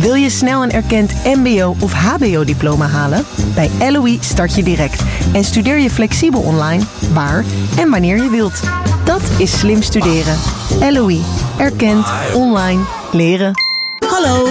Wil je snel een erkend mbo- of hbo-diploma halen? Bij LOE start je direct en studeer je flexibel online, waar en wanneer je wilt. Dat is slim studeren. LOE. Erkend. Online. Leren. Hallo,